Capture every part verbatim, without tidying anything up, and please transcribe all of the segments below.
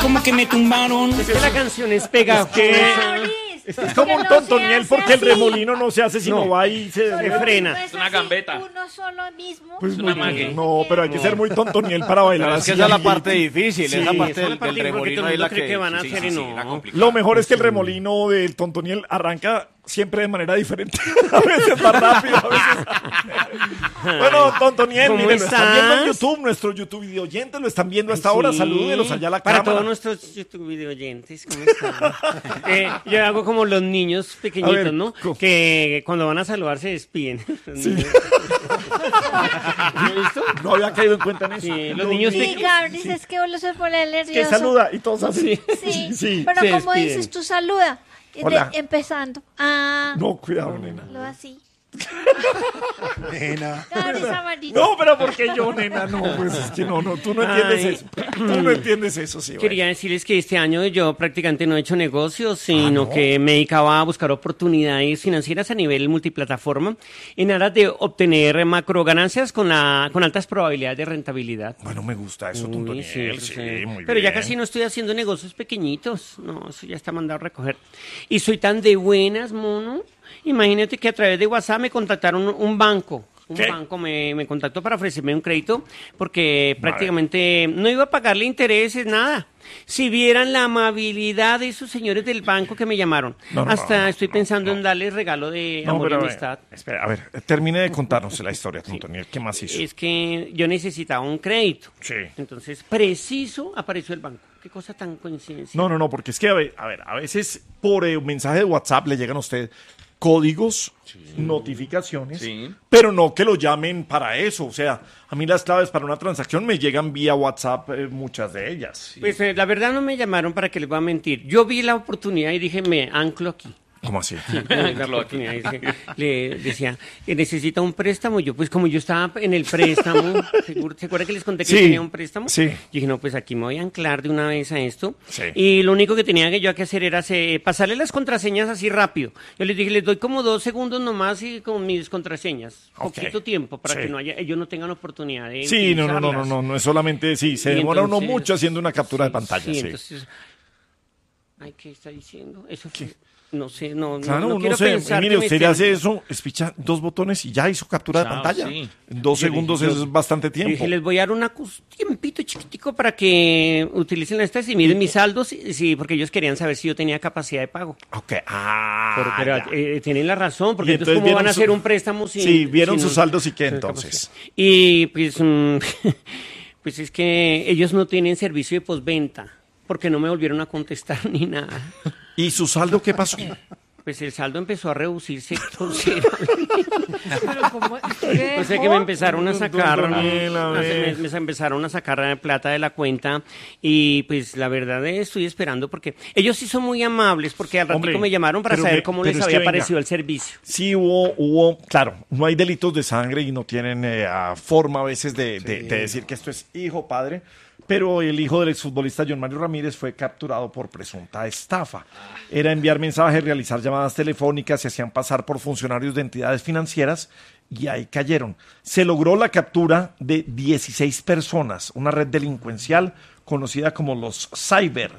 Como que me tumbaron. Es que la canción es pegajosa. Es, es como un tontoniel porque el remolino no se hace sino No. va y se, Se frena. Es una gambeta. Uno solo mismo. Pues Es muy una bien. mague. No, pero hay que ser muy tontoniel para bailar Pero es así. que esa es la parte difícil, Sí, esa parte esa es la del, parte del porque todo remolino el es la mundo cree que... que van a sí, hacer sí, y sí, no. la complicada. Lo mejor es que el remolino del tontoniel arranca siempre de manera diferente. A veces más rápido, a veces... Bueno, tontoniel, ¿Cómo miren, lo están viendo en estás? YouTube, nuestro YouTube video oyente lo están viendo a esta hora. Sí. Salúdelos allá a la Para cámara. todos nuestros YouTube video oyentes, ¿cómo están? eh, yo hago como los niños pequeñitos, A ver, ¿no? ¿cómo? Que cuando van a saludar se despiden. Sí. ¿Lo has visto? No había caído en cuenta en eso. Sí, los niños Sí, pequeños. Gabriel, dices que uno se pone nervioso. Que saluda y todos así. Sí, Sí. pero Se como despiden. dices, tú saluda. De- Hola. empezando. Ah, No, cuidado, nena. lo así. Nena. Gabriel Samarito. No, pero porque yo, nena, no, pues es que no, no, tú no entiendes Ay. eso. Tú no entiendes eso, sí. Quería decirles que este año yo prácticamente no he hecho negocios, sino Ah, ¿no? que me dedicaba a buscar oportunidades financieras a nivel multiplataforma en aras de obtener macro ganancias con, la, con altas probabilidades de rentabilidad. Bueno, me gusta eso, Uy, Tontoniel, sí, eso sí, sí. muy Pero ya bien. casi no estoy haciendo negocios pequeñitos. No, eso ya está mandado a recoger. Y soy tan de buenas, mono. Imagínate que a través de WhatsApp me contactaron un, un banco. Un ¿Qué? banco me, me contactó para ofrecerme un crédito porque prácticamente no iba a pagarle intereses, nada. Si vieran la amabilidad de esos señores del banco que me llamaron. No, no, Hasta no, estoy no, pensando no. en darles regalo de No, amor y pero a ver, amistad. espera, a ver, termine de contarnos la historia, Tontoniel. ¿Qué más hizo? Es que yo necesitaba un crédito. Sí. Entonces, preciso apareció el banco. Qué cosa tan coincidencia. No, no, no, porque es que, a ver, a, ver, a veces por eh, mensaje de WhatsApp le llegan a usted códigos, notificaciones, Sí. pero no que lo llamen para eso. O sea, a mí las claves para una transacción me llegan vía WhatsApp, eh, muchas de ellas. Pues eh, la verdad no me llamaron para que les voy a mentir. Yo vi la oportunidad y dije, me anclo aquí. ¿Cómo así? La oportunidad, y dije- le decía, que necesita un préstamo. Yo, pues como yo estaba en el préstamo, ¿seguro- ¿se acuerda que les conté que Sí, tenía un préstamo? sí. Yo dije, no, pues aquí me voy a anclar de una vez a esto. Sí. Y lo único que tenía que yo que hacer era hacer- pasarle las contraseñas así rápido. Yo les dije, les doy como dos segundos nomás y con mis contraseñas. Ok. Poquito tiempo para Sí. que no haya, ellos no tengan oportunidad de Sí, no, no, no, no, utilizarlas. no, no es solamente, sí, se Y demora uno entonces- mucho haciendo una captura de sí, pantalla, sí. sí, entonces, ay, ¿qué está diciendo? Eso fue, no sé, no, no, Claro, no no, quiero sé, pensar mire, que me usted le estén- hace eso, espicha dos botones y ya hizo captura de Chao, pantalla. sí. En dos Yo segundos dije, eso yo- es bastante Yo tiempo. dije, les voy a dar una cos- tiempito chiquitico para que utilicen estas y miren mis saldos, sí, sí, porque ellos querían saber si yo tenía capacidad de pago. Ok, ah, Pero, pero, ya. eh, tienen la razón, porque Y entonces, entonces ¿cómo vieron van a su- hacer un préstamo sin... Sí, vieron sin sus un- saldos y qué sin entonces. capacidad? Y pues, mm, pues es que ellos no tienen servicio de postventa, porque no me volvieron a contestar ni nada. ¿Y su saldo qué pasó? Pues el saldo empezó a reducirse considerablemente. Pero como O sea que me empezaron a sacar, Daniel, a a- ver. me, me empezaron a sacar plata de la cuenta y pues la verdad eh, estoy esperando porque ellos sí son muy amables porque al Hombre, ratico me llamaron para pero saber ve- cómo pero les es había que venga. parecido el servicio. Sí hubo, hubo, claro, no hay delitos de sangre y no tienen eh, a forma a veces de, de- de decir que esto es hijo, padre, pero el hijo del exfutbolista John Mario Ramírez fue capturado por presunta estafa. Era enviar mensajes, realizar llamadas telefónicas, se hacían pasar por funcionarios de entidades financieras y ahí cayeron. Se logró la captura de dieciséis personas, una red delincuencial conocida como los Cyber,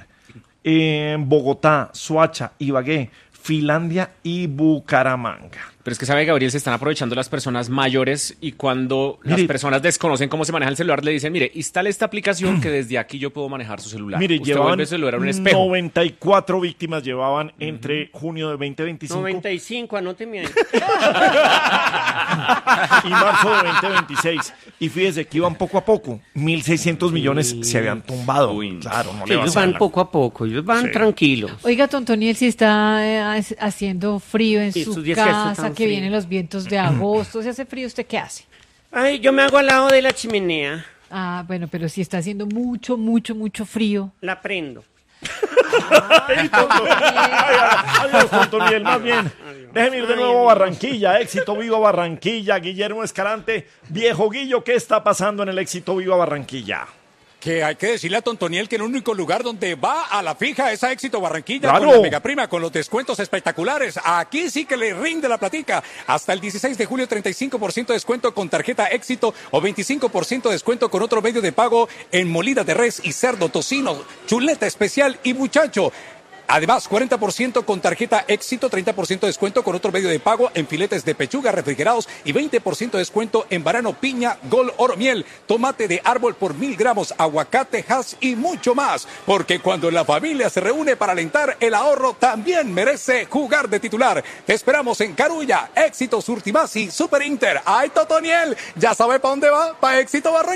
en Bogotá, Soacha, Ibagué, Finlandia y Bucaramanga. Pero es que sabe, Gabriel, se están aprovechando las personas mayores y cuando las Mire- personas desconocen cómo se maneja el celular, le dicen, mire, instale esta aplicación que desde aquí yo puedo manejar su celular. Mire, Usted llevaban vuelve el celular a un espejo. noventa y cuatro víctimas llevaban entre junio de veinte veinticinco noventa y cinco, anóteme ahí. y marzo de veinte veintiséis. Y fíjese que iban poco a poco. mil seiscientos millones se habían tumbado. Uy. Claro, no Sí, le va a ellos hacer van la- poco a poco, ellos van Sí. tranquilos. Oiga, Tontoniel, si está eh, ha- haciendo frío en Sí, su estos días que hace casa, tan que frío. vienen los vientos de agosto, si hace frío, ¿usted qué hace? Ay, yo me hago al lado de la chimenea, Ah, bueno, pero si está haciendo mucho, mucho, mucho frío. la prendo. Ay, adiós, Tontoniel, más bien. Déjeme ir de nuevo a Barranquilla. Éxito Viva Barranquilla. Guillermo Escalante. Viejo Guillo, ¿qué está pasando en el Éxito Viva Barranquilla? Que hay que decirle a Tontoniel que el único lugar donde va a la fija es a Éxito Barranquilla ¡Claro! con la Mega Prima, con los descuentos espectaculares. Aquí sí que le rinde la platica. Hasta el dieciséis de julio, treinta y cinco por ciento de descuento con tarjeta Éxito o veinticinco por ciento de descuento con otro medio de pago en molida de res y cerdo, tocino, chuleta especial y muchacho. Además, cuarenta por ciento con tarjeta Éxito, treinta por ciento de descuento con otro medio de pago en filetes de pechuga refrigerados y veinte por ciento de descuento en banano, piña, gol, oro, miel, tomate de árbol por mil gramos, aguacate, has y mucho más. Porque cuando la familia se reúne para alentar, el ahorro también merece jugar de titular. Te esperamos en Carulla, Éxito, Surtimás y Super Inter. ¡Ay, Totoniel! ¿Ya sabe para dónde va? Para Éxito Barranquilla.